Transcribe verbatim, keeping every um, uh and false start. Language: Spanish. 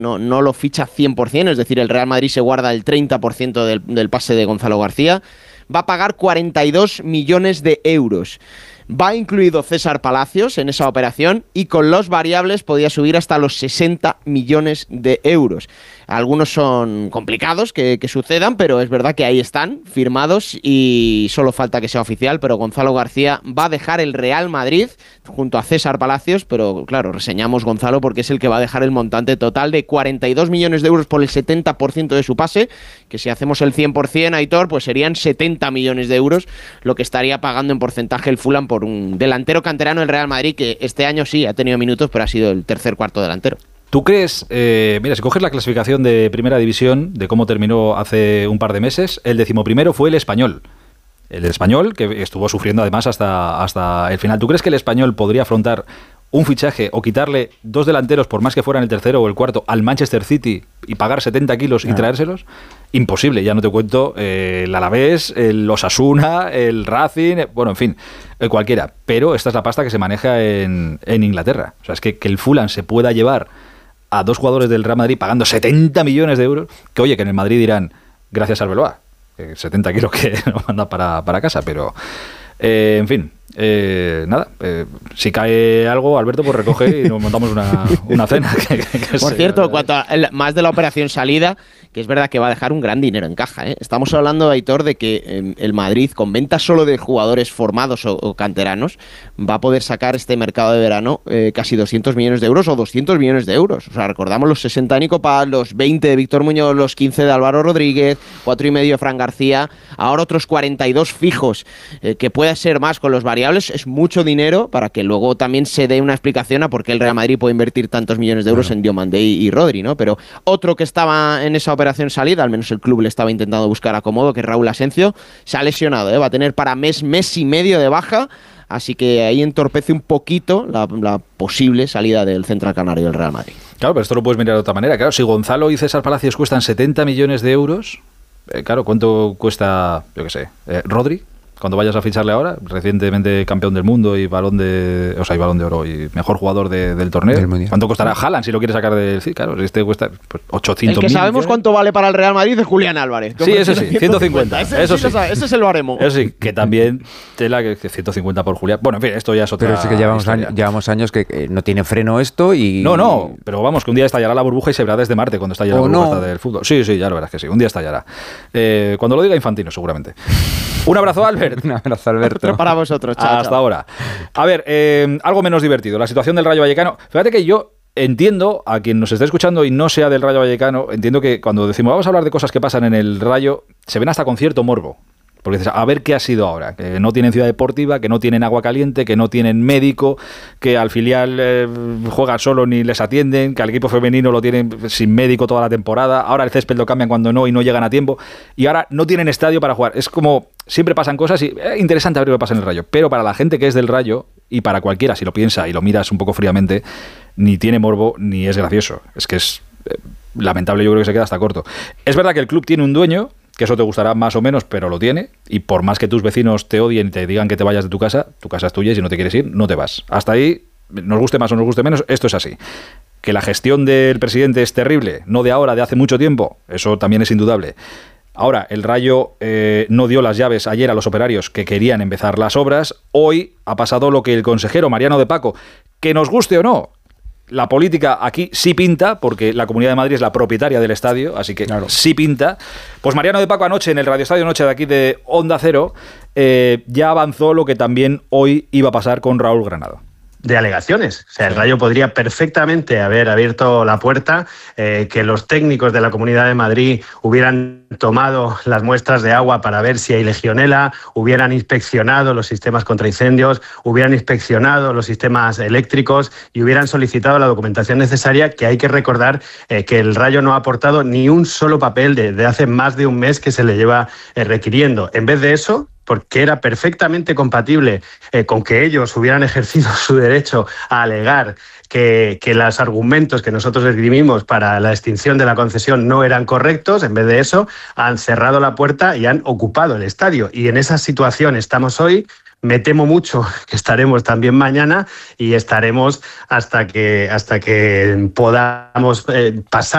no, no lo ficha cien por ciento, es decir, el Real Madrid se guarda el treinta por ciento del, del pase de Gonzalo García, va a pagar cuarenta y dos millones de euros. Va incluido César Palacios en esa operación y con los variables podía subir hasta los sesenta millones de euros. Algunos son complicados que, que sucedan, pero es verdad que ahí están firmados y solo falta que sea oficial, pero Gonzalo García va a dejar el Real Madrid junto a César Palacios, pero claro, reseñamos Gonzalo porque es el que va a dejar el montante total de cuarenta y dos millones de euros por el setenta por ciento de su pase, que si hacemos el cien por ciento, Aitor, pues serían setenta millones de euros lo que estaría pagando en porcentaje el Fulham por un delantero canterano del Real Madrid, que este año sí ha tenido minutos, pero ha sido el tercer cuarto delantero. ¿Tú crees, eh, mira, si coges la clasificación de Primera División, de cómo terminó hace un par de meses, el decimoprimero fue el Español. El Español, que estuvo sufriendo además hasta, hasta el final. ¿Tú crees que el Español podría afrontar un fichaje o quitarle dos delanteros, por más que fueran el tercero o el cuarto, al Manchester City y pagar setenta kilos y no. traérselos? Imposible, ya no te cuento eh, el Alavés, el Osasuna, el Racing, bueno, en fin, eh, cualquiera. Pero esta es la pasta que se maneja en, en Inglaterra. O sea, es que, que el Fulham se pueda llevar a dos jugadores del Real Madrid pagando setenta millones de euros, que oye, que en el Madrid dirán, gracias al Arbeloa, que setenta kilos que nos manda para, para casa, pero eh, en fin, eh, nada, eh, si cae algo, Alberto pues recoge y nos montamos una, una cena. Que, que, que Por sé, cierto, en cuanto a el, más de la operación salida, que es verdad que va a dejar un gran dinero en caja, ¿eh? Estamos hablando, Aitor, de que eh, el Madrid, con venta solo de jugadores formados o, o canteranos, va a poder sacar este mercado de verano eh, casi doscientos millones de euros o doscientos millones de euros. O sea, recordamos los sesenta de Nico Paz, los veinte de Víctor Muñoz, los quince de Álvaro Rodríguez, cuatro y medio de Fran García, ahora otros cuarenta y dos fijos, eh, que puede ser más con los variables. Es mucho dinero para que luego también se dé una explicación a por qué el Real Madrid puede invertir tantos millones de euros bueno. en Diomandé y, y Rodri, ¿no? Pero otro que estaba en esa operación salida, al menos el club le estaba intentando buscar acomodo, que es Raúl Asencio, se ha lesionado, ¿eh? Va a tener para mes, mes y medio de baja, así que ahí entorpece un poquito la, la posible salida del central canario del Real Madrid. Claro, pero esto lo puedes mirar de otra manera. Claro, si Gonzalo y César Palacios cuestan setenta millones de euros, eh, claro, ¿cuánto cuesta, yo qué sé, eh, Rodri? Cuando vayas a ficharle ahora, recientemente campeón del mundo y balón de, o sea, y balón de oro y mejor jugador de, del torneo. Del ¿Cuánto costará Haaland si lo quieres sacar del sí, claro, este cuesta pues, ochocientos mil. El que sabemos cuánto vale para el Real Madrid es Julián Álvarez. Sí, eso sí, ciento cincuenta. Ese, eso sí, sí. Ese es el baremo. Eso sí, que también tela que ciento cincuenta por Julián. Bueno, en fin, esto ya es otra. Pero sí que llevamos años, llevamos años que eh, no tiene freno esto y No, no, pero vamos, que un día estallará la burbuja y se verá desde Marte cuando estalle la burbuja no. del fútbol. Sí, sí, ya lo verás que sí, un día estallará. Eh, cuando lo diga Infantino, seguramente. Un abrazo, Albert. Un abrazo, Albert. Otro para vosotros, chao, Hasta chao. ahora. A ver, eh, algo menos divertido. La situación del Rayo Vallecano. Fíjate que yo entiendo, a quien nos esté escuchando y no sea del Rayo Vallecano, entiendo que cuando decimos vamos a hablar de cosas que pasan en el Rayo, se ven hasta con cierto morbo. Porque dices, a ver qué ha sido ahora, que no tienen ciudad deportiva, que no tienen agua caliente, que no tienen médico, que al filial eh, juegan solo ni les atienden, que al equipo femenino lo tienen sin médico toda la temporada, ahora el césped lo cambian cuando no y no llegan a tiempo, y ahora no tienen estadio para jugar. Es como, siempre pasan cosas y es eh, interesante ver lo que pasa en el Rayo, pero para la gente que es del Rayo, y para cualquiera, si lo piensa y lo miras un poco fríamente, ni tiene morbo ni es gracioso. Es que es eh, lamentable, yo creo que se queda hasta corto. Es verdad que el club tiene un dueño, que eso te gustará más o menos, pero lo tiene, y por más que tus vecinos te odien y te digan que te vayas de tu casa, tu casa es tuya y si no te quieres ir, no te vas. Hasta ahí, nos guste más o nos guste menos, esto es así. Que la gestión del presidente es terrible, no de ahora, de hace mucho tiempo, eso también es indudable. Ahora, el Rayo eh, no dio las llaves ayer a los operarios que querían empezar las obras, hoy ha pasado lo que el consejero Mariano de Paco, que nos guste o no, la política aquí sí pinta, porque la Comunidad de Madrid es la propietaria del estadio, así que claro. sí pinta. Pues Mariano de Paco anoche en el Radio Estadio Noche de aquí de Onda Cero eh, ya avanzó lo que también hoy iba a pasar con Raúl Granado. De alegaciones. O sea, el Rayo podría perfectamente haber abierto la puerta, eh, que los técnicos de la Comunidad de Madrid hubieran tomado las muestras de agua para ver si hay legionela, hubieran inspeccionado los sistemas contra incendios, hubieran inspeccionado los sistemas eléctricos y hubieran solicitado la documentación necesaria, que hay que recordar eh, que el Rayo no ha aportado ni un solo papel de, de hace más de un mes que se le lleva eh, requiriendo. En vez de eso, porque era perfectamente compatible eh, con que ellos hubieran ejercido su derecho a alegar que, que los argumentos que nosotros esgrimimos para la extinción de la concesión no eran correctos. En vez de eso, han cerrado la puerta y han ocupado el estadio. Y en esa situación estamos hoy. Me temo mucho que estaremos también mañana y estaremos hasta que, hasta que podamos eh, pasar